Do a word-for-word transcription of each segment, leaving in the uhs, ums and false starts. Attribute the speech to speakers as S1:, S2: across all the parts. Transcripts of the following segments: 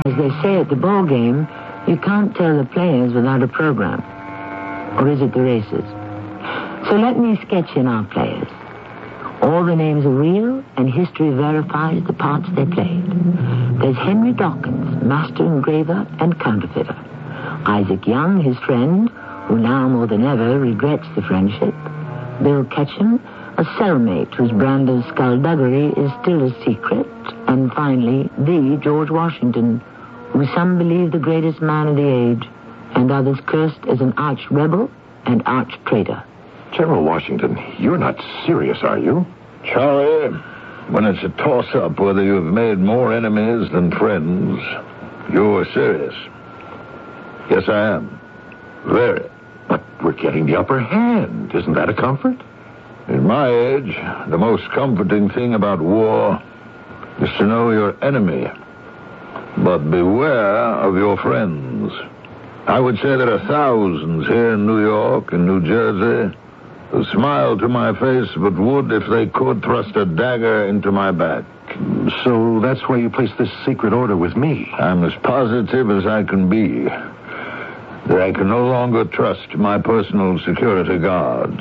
S1: As they say at the ball game, you can't tell the players without a program. Or is it the races? So let me sketch in our players. All the names are real, and history verifies the parts they played. There's Henry Dawkins, master engraver and counterfeiter. Isaac Young, his friend, who now more than ever regrets the friendship. Bill Ketchum, a cellmate whose brand of skullduggery is still a secret. And finally, the George Washington, who some believe the greatest man of the age, and others cursed as an arch-rebel and arch-traitor.
S2: General Washington, you're not serious, are you?
S3: Charlie, when it's a toss-up whether you've made more enemies than friends, you're serious. Yes, I am. Very.
S2: But we're getting the upper hand. Isn't that a comfort?
S3: In my age, the most comforting thing about war is to know your enemy. But beware of your friends. I would say there are thousands here in New York and New Jersey who smile to my face but would, if they could, thrust a dagger into my back.
S2: So that's why you placed this secret order with me.
S3: I'm as positive as I can be that I can no longer trust my personal security guards.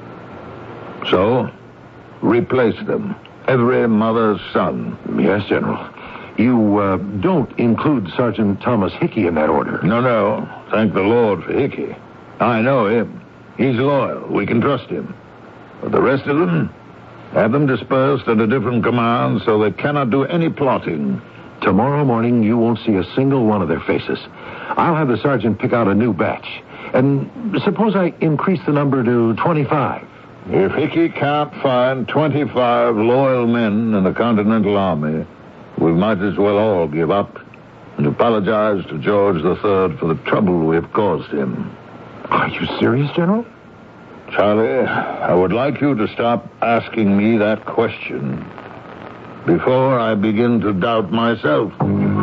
S3: So, replace them. Every mother's son.
S2: Yes, General. You uh, don't include Sergeant Thomas Hickey in that order.
S3: No, no. Thank the Lord for Hickey. I know him. He's loyal. We can trust him. But the rest of them, have them dispersed under different commands so they cannot do any plotting.
S2: Tomorrow morning, you won't see a single one of their faces. I'll have the sergeant pick out a new batch. And suppose I increase the number to twenty-five.
S3: If Hickey can't find twenty-five loyal men in the Continental Army, we might as well all give up and apologize to George the Third for the trouble we have caused him.
S2: Are you serious, General?
S3: Charlie, I would like you to stop asking me that question before I begin to doubt myself.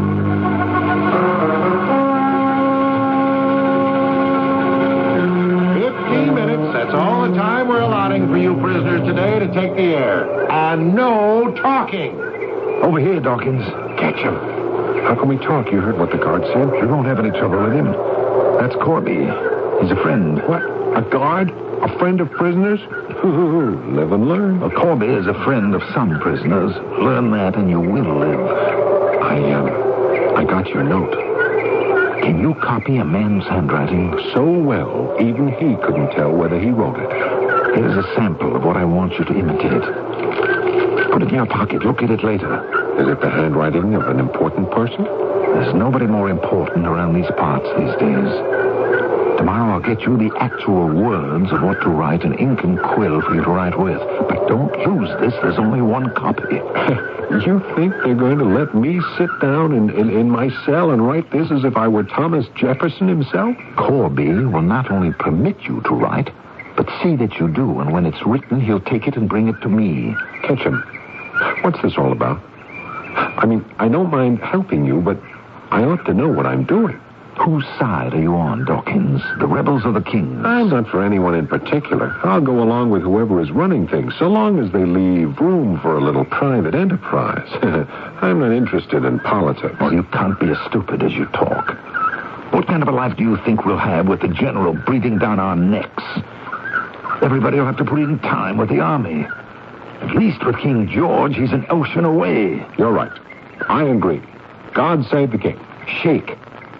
S2: Fifteen minutes, that's all the time we're allotting for you prisoners today to take the air. And no talking.
S4: Over here, Dawkins.
S2: Catch him.
S4: How can we talk? You heard what the guard said. We won't have any trouble with him. That's Corby. He's a friend.
S2: What? A guard? A friend of prisoners? Live and learn.
S4: Well, Corby is a friend of some prisoners. Learn that and you will live.
S2: I, um, I got your note.
S4: Can you copy a man's handwriting?
S2: So well, even he couldn't tell whether he wrote it.
S4: Here's a sample of what I want you to imitate. Put it in your pocket. Look at it later.
S2: Is it the handwriting of an important person?
S4: There's nobody more important around these parts these days. Tomorrow I'll get you the actual words of what to write, an ink and quill for you to write with. But don't use this. There's only one copy.
S2: You think they're going to let me sit down in, in, in my cell and write this as if I were Thomas Jefferson himself?
S4: Corby will not only permit you to write, but see that you do. And when it's written, he'll take it and bring it to me.
S2: Ketchum, what's this all about? I mean, I don't mind helping you, but I ought to know what I'm doing.
S4: Whose side are you on, Dawkins? The rebels or the kings?
S2: I'm not for anyone in particular. I'll go along with whoever is running things, so long as they leave room for a little private enterprise. I'm not interested in politics.
S4: Well, you can't be as stupid as you talk. What kind of a life do you think we'll have with the general breathing down our necks? Everybody will have to put in time with the army. At least with King George, he's an ocean away.
S2: You're right. I agree. God save the king.
S4: Shake.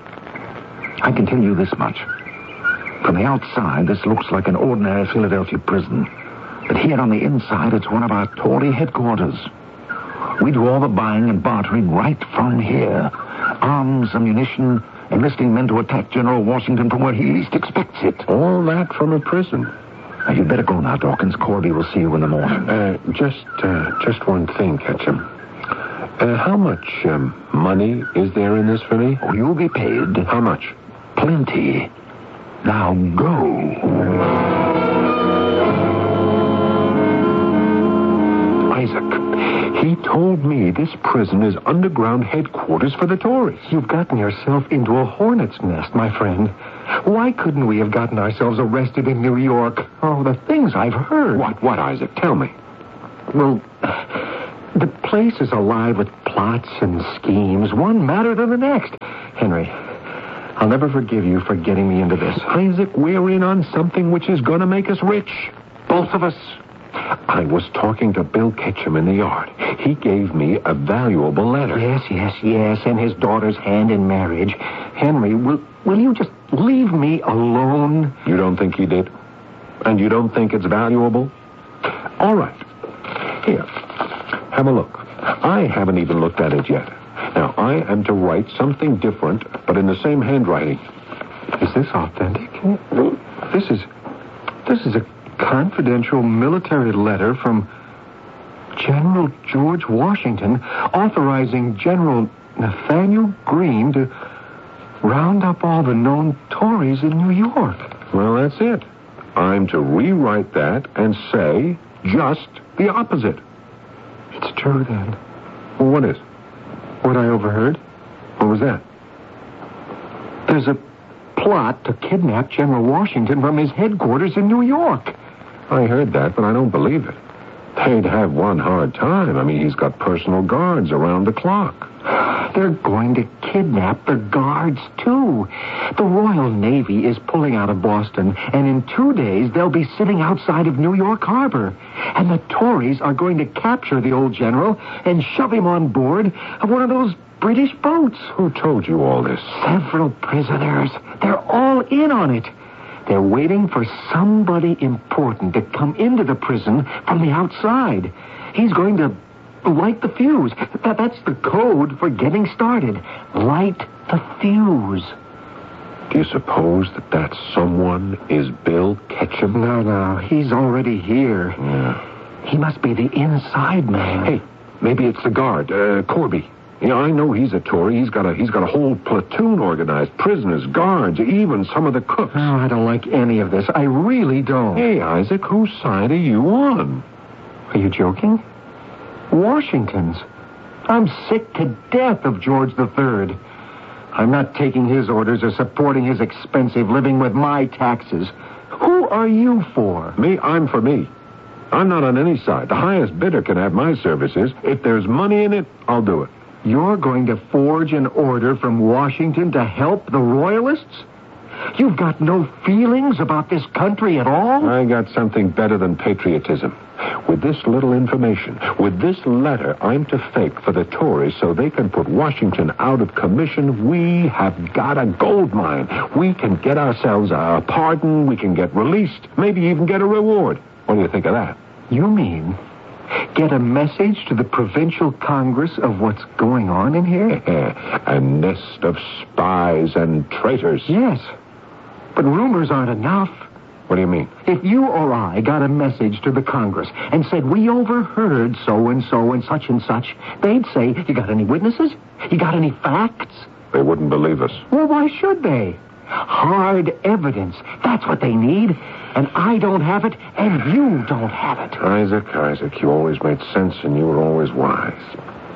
S4: I can tell you this much. From the outside, this looks like an ordinary Philadelphia prison. But here on the inside, it's one of our Tory headquarters. We do all the buying and bartering right from here. Arms, ammunition, enlisting men to attack General Washington from where he least expects it.
S2: All that from a prison.
S4: Now, you'd better go now, Dawkins. Corby will see you in the morning.
S2: Uh, just, uh, just one thing, Ketchum. Uh, how much, um, money is there in this for me?
S4: Oh, you'll be paid.
S2: How much?
S4: Plenty. Now go.
S2: Isaac, he told me this prison is underground headquarters for the Tories.
S5: You've gotten yourself into a hornet's nest, my friend. Why couldn't we have gotten ourselves arrested in New York? Oh, the things I've heard.
S2: What, what, Isaac? Tell me.
S5: Well, the place is alive with plots and schemes, one madder than the next. Henry, I'll never forgive you for getting me into this.
S2: Isaac, we're in on something which is going to make us rich. Both of us. I was talking to Bill Ketchum in the yard. He gave me a valuable letter.
S5: Yes, yes, yes, and his daughter's hand in marriage. Henry, will, will you just leave me alone?
S2: You don't think he did? And you don't think it's valuable? All right. Here, have a look. I haven't even looked at it yet. Now, I am to write something different, but in the same handwriting.
S5: Is this authentic? This is... This is a confidential military letter from General George Washington authorizing General Nathaniel Greene to round up all the known Tories in New York.
S2: Well, that's it. I'm to rewrite that and say just the opposite.
S5: It's true, then.
S2: Well, what is?
S5: What I overheard?
S2: What was that?
S5: There's a plot to kidnap General Washington from his headquarters in New York.
S2: I heard that, but I don't believe it. They'd have one hard time. I mean, he's got personal guards around the clock.
S5: They're going to kidnap the guards, too. The Royal Navy is pulling out of Boston, and in two days they'll be sitting outside of New York Harbor. And the Tories are going to capture the old general and shove him on board of one of those British boats.
S2: Who told you all this?
S5: Several prisoners. They're all in on it. They're waiting for somebody important to come into the prison from the outside. He's going to light the fuse. That, that's the code for getting started. Light the fuse.
S2: Do you suppose that that someone is Bill Ketchum?
S5: No, no. He's already here.
S2: Yeah.
S5: He must be the inside man.
S2: Hey, maybe it's the guard, uh, Corby. You know, I know he's a Tory. He's got a he's got a whole platoon organized, prisoners, guards, even some of the cooks.
S5: Oh, I don't like any of this. I really don't.
S2: Hey, Isaac, whose side are you on?
S5: Are you joking? Washington's. I'm sick to death of George the Third. I'm not taking his orders or supporting his expensive living with my taxes. Who are you for?
S2: Me, I'm for me. I'm not on any side. The highest bidder can have my services. If there's money in it, I'll do it.
S5: You're going to forge an order from Washington to help the Royalists? You've got no feelings about this country at all?
S2: I got something better than patriotism. With this little information, with this letter I'm to fake for the Tories so they can put Washington out of commission, we have got a gold mine. We can get ourselves a pardon, we can get released, maybe even get a reward. What do you think of that?
S5: You mean get a message to the provincial Congress of what's going on in here?
S2: A nest of spies and traitors.
S5: Yes, but rumors aren't enough.
S2: What do you mean?
S5: If you or I got a message to the Congress and said, we overheard so-and-so and such and such, they'd say, you got any witnesses? You got any facts?
S2: They wouldn't believe us.
S5: Well, why should they? Hard evidence. That's what they need. And I don't have it, and you don't have it.
S2: Isaac, Isaac, you always made sense, and you were always wise.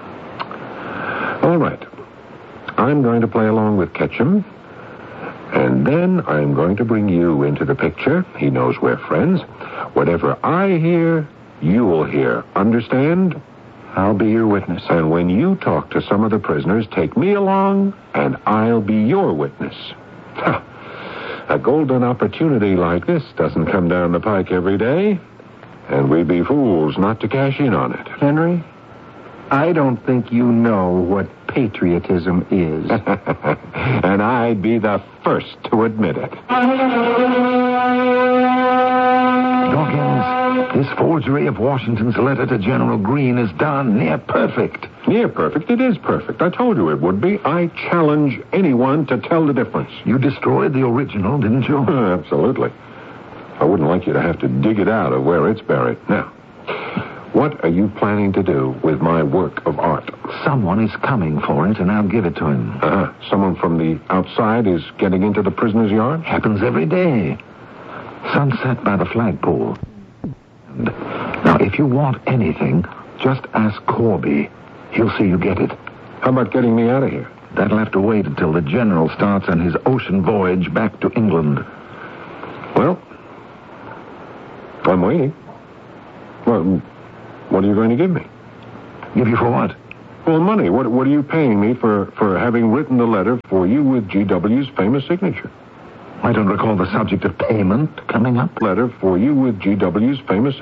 S2: All right. I'm going to play along with Ketchum. And then I'm going to bring you into the picture. He knows we're friends. Whatever I hear, you will hear. Understand?
S5: I'll be your witness.
S2: And when you talk to some of the prisoners, take me along, and I'll be your witness. Ha! A golden opportunity like this doesn't come down the pike every day, and we'd be fools not to cash in on it.
S5: Henry, I don't think you know what patriotism is.
S2: And I'd be the first to admit it.
S4: Dawkins, this forgery of Washington's letter to General Greene is darn near perfect.
S2: Near perfect? It is perfect. I told you it would be. I challenge anyone to tell the difference.
S4: You destroyed the original, didn't you?
S2: Absolutely. I wouldn't like you to have to dig it out of where it's buried. Now, what are you planning to do with my work of art?
S4: Someone is coming for it, and I'll give it to him.
S2: Uh-huh. Someone from the outside is getting into the prisoner's yard?
S4: Happens every day. Sunset by the flagpole. And now, if you want anything, just ask Corby. He'll see you get it.
S2: How about getting me out of here?
S4: That'll have to wait until the general starts on his ocean voyage back to England.
S2: Well, I'm waiting. Well, what are you going to give me?
S4: Give you for what?
S2: Well, money. What, what are you paying me for, for having written the letter for you with G W's famous signature?
S4: I don't recall the subject of payment coming up.
S2: Letter for you with G W's famous